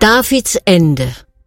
Davids Ende.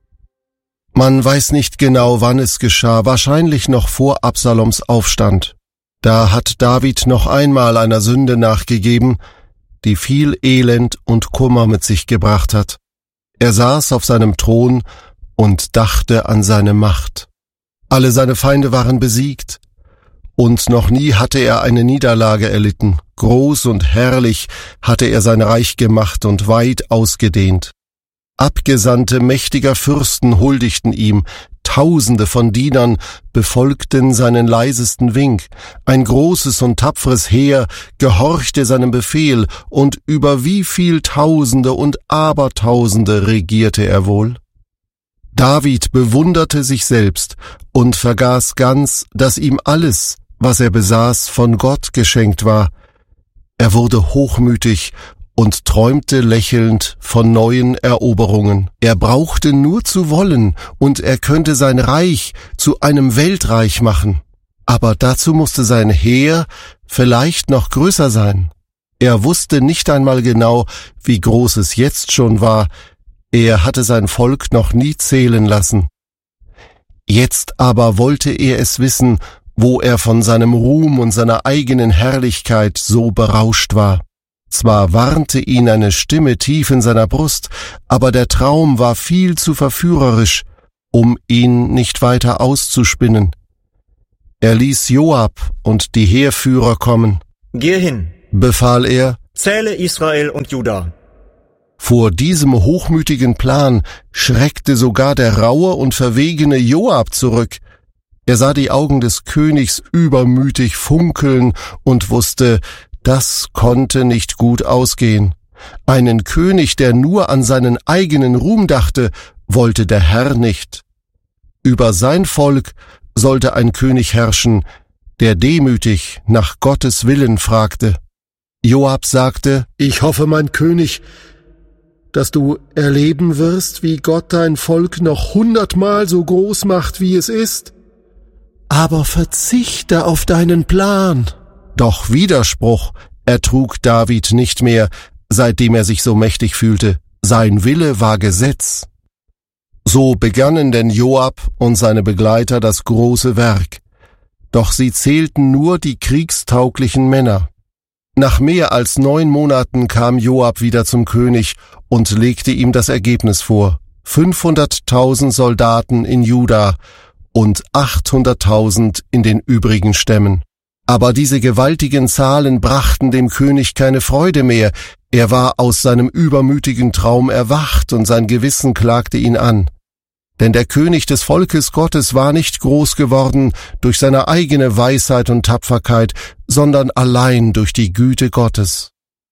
Man weiß nicht genau, wann es geschah, wahrscheinlich noch vor Absaloms Aufstand. Da hat David noch einmal einer Sünde nachgegeben, die viel Elend und Kummer mit sich gebracht hat. Er saß auf seinem Thron und dachte an seine Macht. Alle seine Feinde waren besiegt, und noch nie hatte er eine Niederlage erlitten. Groß und herrlich hatte er sein Reich gemacht und weit ausgedehnt. Abgesandte mächtiger Fürsten huldigten ihm, Tausende von Dienern befolgten seinen leisesten Wink, ein großes und tapferes Heer gehorchte seinem Befehl, und über wie viel Tausende und Abertausende regierte er wohl? David bewunderte sich selbst und vergaß ganz, dass ihm alles, was er besaß, von Gott geschenkt war. Er wurde hochmütig und träumte lächelnd von neuen Eroberungen. Er brauchte nur zu wollen, und er könnte sein Reich zu einem Weltreich machen. Aber dazu musste sein Heer vielleicht noch größer sein. Er wusste nicht einmal genau, wie groß es jetzt schon war. Er hatte sein Volk noch nie zählen lassen. Jetzt aber wollte er es wissen, wo er von seinem Ruhm und seiner eigenen Herrlichkeit so berauscht war. Zwar warnte ihn eine Stimme tief in seiner Brust, aber der Traum war viel zu verführerisch, um ihn nicht weiter auszuspinnen. Er ließ Joab und die Heerführer kommen. »Geh hin«, befahl er, »zähle Israel und Juda.« Vor diesem hochmütigen Plan schreckte sogar der raue und verwegene Joab zurück. Er sah die Augen des Königs übermütig funkeln und wusste, das konnte nicht gut ausgehen. Einen König, der nur an seinen eigenen Ruhm dachte, wollte der Herr nicht. Über sein Volk sollte ein König herrschen, der demütig nach Gottes Willen fragte. Joab sagte, »Ich hoffe, mein König, dass du erleben wirst, wie Gott dein Volk noch 100-mal so groß macht, wie es ist. Aber verzichte auf deinen Plan.« Doch Widerspruch ertrug David nicht mehr, seitdem er sich so mächtig fühlte. Sein Wille war Gesetz. So begannen denn Joab und seine Begleiter das große Werk. Doch sie zählten nur die kriegstauglichen Männer. Nach mehr als 9 Monaten kam Joab wieder zum König und legte ihm das Ergebnis vor. 500.000 Soldaten in Juda und 800.000 in den übrigen Stämmen. Aber diese gewaltigen Zahlen brachten dem König keine Freude mehr. Er war aus seinem übermütigen Traum erwacht und sein Gewissen klagte ihn an. Denn der König des Volkes Gottes war nicht groß geworden durch seine eigene Weisheit und Tapferkeit, sondern allein durch die Güte Gottes.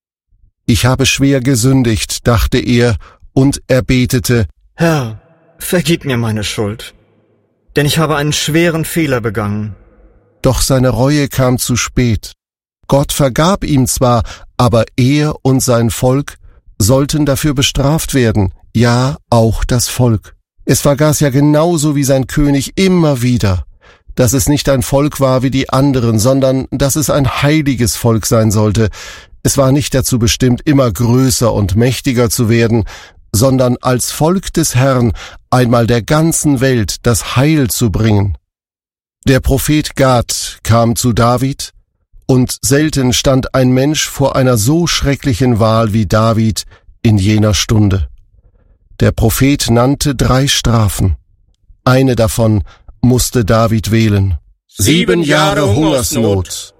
Ich habe schwer gesündigt, dachte er, und er betete, »Herr, vergib mir meine Schuld, denn ich habe einen schweren Fehler begangen.« Doch seine Reue kam zu spät. Gott vergab ihm zwar, aber er und sein Volk sollten dafür bestraft werden, ja, auch das Volk. Es vergaß ja genauso wie sein König immer wieder, dass es nicht ein Volk war wie die anderen, sondern dass es ein heiliges Volk sein sollte. Es war nicht dazu bestimmt, immer größer und mächtiger zu werden, sondern als Volk des Herrn einmal der ganzen Welt das Heil zu bringen. Der Prophet Gad kam zu David, und selten stand ein Mensch vor einer so schrecklichen Wahl wie David in jener Stunde. Der Prophet nannte 3 Strafen. Eine davon musste David wählen. 7 Jahre Hungersnot,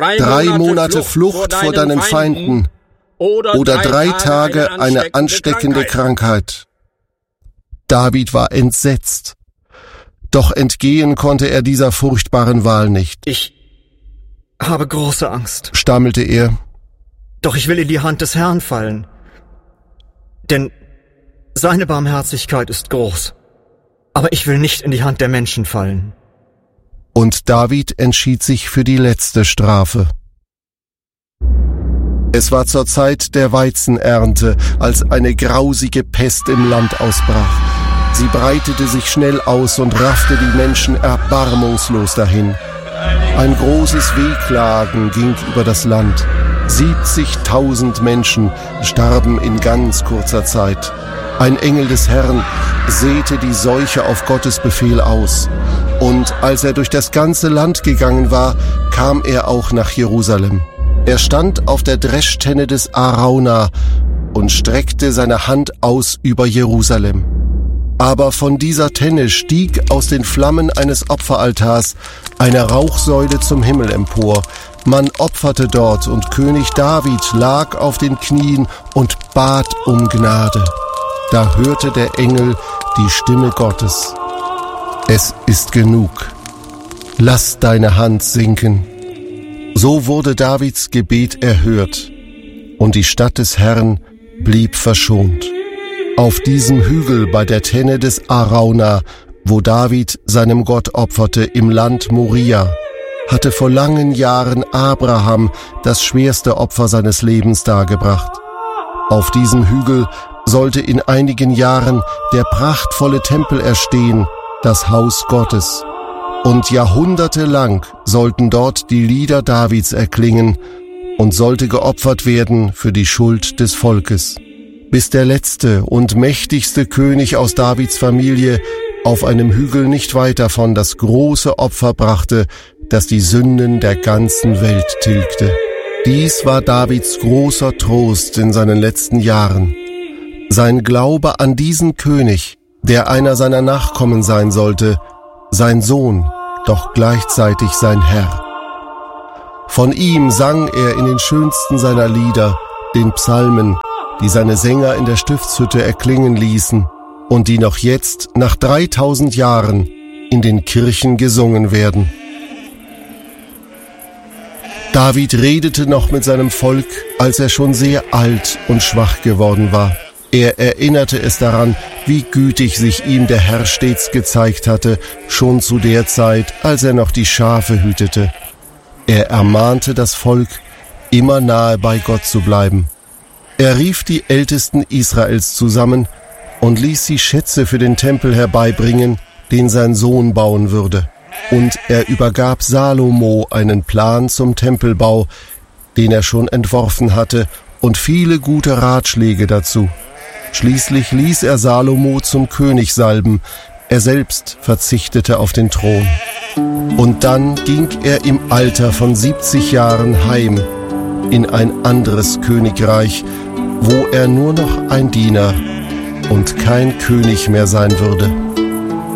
3 Monate Flucht vor deinen Feinden oder 3 Tage eine ansteckende Krankheit. David war entsetzt. Doch entgehen konnte er dieser furchtbaren Wahl nicht. »Ich habe große Angst«, stammelte er. »Doch ich will in die Hand des Herrn fallen, denn seine Barmherzigkeit ist groß. Aber ich will nicht in die Hand der Menschen fallen.« Und David entschied sich für die letzte Strafe. Es war zur Zeit der Weizenernte, als eine grausige Pest im Land ausbrach. Sie breitete sich schnell aus und raffte die Menschen erbarmungslos dahin. Ein großes Wehklagen ging über das Land. 70.000 Menschen starben in ganz kurzer Zeit. Ein Engel des Herrn säte die Seuche auf Gottes Befehl aus. Und als er durch das ganze Land gegangen war, kam er auch nach Jerusalem. Er stand auf der Dreschtenne des Arauna und streckte seine Hand aus über Jerusalem. Aber von dieser Tenne stieg aus den Flammen eines Opferaltars eine Rauchsäule zum Himmel empor. Man opferte dort und König David lag auf den Knien und bat um Gnade. Da hörte der Engel die Stimme Gottes. Es ist genug. Lass deine Hand sinken. So wurde Davids Gebet erhört und die Stadt des Herrn blieb verschont. Auf diesem Hügel bei der Tenne des Arauna, wo David seinem Gott opferte im Land Moria, hatte vor langen Jahren Abraham das schwerste Opfer seines Lebens dargebracht. Auf diesem Hügel sollte in einigen Jahren der prachtvolle Tempel erstehen, das Haus Gottes. Und jahrhundertelang sollten dort die Lieder Davids erklingen und sollte geopfert werden für die Schuld des Volkes, bis der letzte und mächtigste König aus Davids Familie auf einem Hügel nicht weit davon das große Opfer brachte, das die Sünden der ganzen Welt tilgte. Dies war Davids großer Trost in seinen letzten Jahren. Sein Glaube an diesen König, der einer seiner Nachkommen sein sollte, sein Sohn, doch gleichzeitig sein Herr. Von ihm sang er in den schönsten seiner Lieder, den Psalmen, die seine Sänger in der Stiftshütte erklingen ließen und die noch jetzt, nach 3000 Jahren, in den Kirchen gesungen werden. David redete noch mit seinem Volk, als er schon sehr alt und schwach geworden war. Er erinnerte es daran, wie gütig sich ihm der Herr stets gezeigt hatte, schon zu der Zeit, als er noch die Schafe hütete. Er ermahnte das Volk, immer nahe bei Gott zu bleiben. Er rief die Ältesten Israels zusammen und ließ sie Schätze für den Tempel herbeibringen, den sein Sohn bauen würde. Und er übergab Salomo einen Plan zum Tempelbau, den er schon entworfen hatte, und viele gute Ratschläge dazu. Schließlich ließ er Salomo zum König salben, er selbst verzichtete auf den Thron. Und dann ging er im Alter von 70 Jahren heim in ein anderes Königreich, wo er nur noch ein Diener und kein König mehr sein würde.